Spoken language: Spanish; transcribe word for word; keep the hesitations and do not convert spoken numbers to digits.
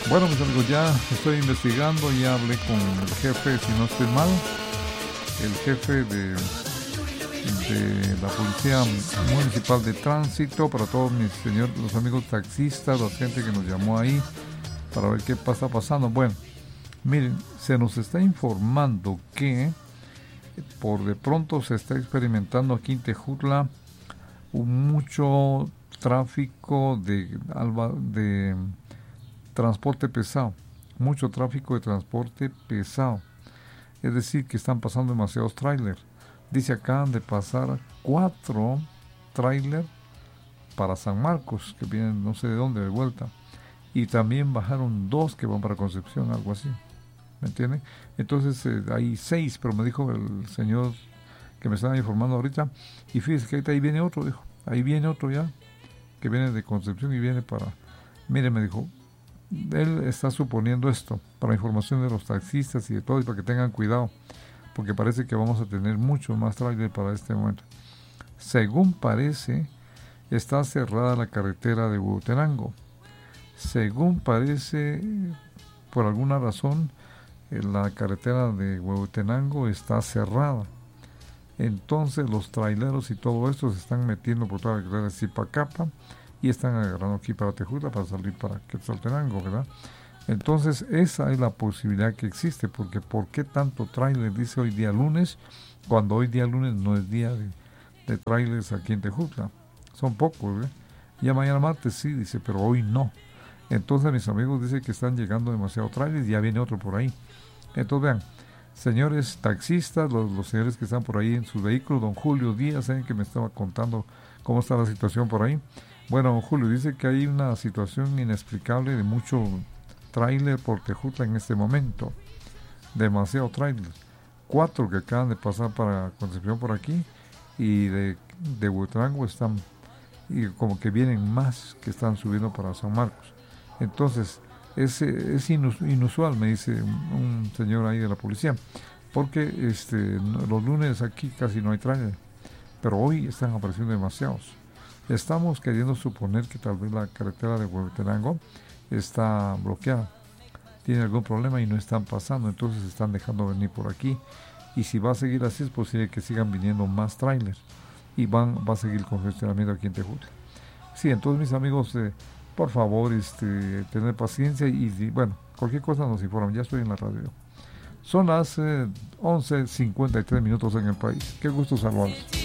Bueno, mis amigos, ya estoy investigando, ya hablé con el jefe, si no estoy mal, el jefe de, de la Policía Municipal de Tránsito, para todos mis señores, los amigos taxistas, la gente que nos llamó ahí, para ver qué está pasando. Bueno, miren, se nos está informando que por de pronto se está experimentando aquí en Tejutla un mucho tráfico de, alba, de transporte pesado, mucho tráfico de transporte pesado, es decir, que están pasando demasiados trailers. Dice acá de pasar cuatro trailers para San Marcos, que vienen no sé de dónde de vuelta, y también bajaron dos que van para Concepción, algo así, ¿me entienden? Entonces eh, hay seis, pero me dijo el señor que me estaba informando ahorita, y fíjese que ahorita ahí viene otro, dijo, ahí viene otro ya, que viene de Concepción y viene para, mire, me dijo, él está suponiendo esto, para información de los taxistas y de todos, para que tengan cuidado, porque parece que vamos a tener mucho más tráiler para este momento. Según parece, está cerrada la carretera de Huehuetenango. Según parece, por alguna razón, la carretera de Huehuetenango está cerrada. Entonces los traileros y todo esto se están metiendo por toda la carretera de Zipacapa y están agarrando aquí para Tejutla para salir para Quetzaltenango, ¿verdad? Entonces esa es la posibilidad que existe, porque ¿por qué tanto trailer dice hoy día lunes, cuando hoy día lunes no es día de, de trailers aquí en Tejutla? Son pocos, ¿eh? Ya mañana martes sí, dice, pero hoy no. Entonces mis amigos dicen que están llegando demasiado trailers y ya viene otro por ahí. Entonces vean, señores taxistas, los, los señores que están por ahí en sus vehículos, don Julio Díaz, ¿eh? que me estaba contando cómo está la situación por ahí. Bueno, don Julio, dice que hay una situación inexplicable de mucho tráiler por Tejutla en este momento. Demasiado tráiler. Cuatro que acaban de pasar para Concepción por aquí y de, de Huehuetenango están, y como que vienen más que están subiendo para San Marcos. Entonces, es, es inusual, me dice un, un señor ahí de la policía, porque este, los lunes aquí casi no hay tráiler, pero hoy están apareciendo demasiados. Estamos queriendo suponer que tal vez la carretera de Huehuetenango está bloqueada, tiene algún problema y no están pasando, entonces están dejando venir por aquí, y si va a seguir así es posible que sigan viniendo más trailers y van, va a seguir el congestionamiento aquí en Tejutla. Sí, entonces mis amigos, eh, por favor, este, tener paciencia y, y bueno, cualquier cosa nos informan, ya estoy en la radio. Son las eh, once cincuenta y tres minutos en el país. Qué gusto saludarlos.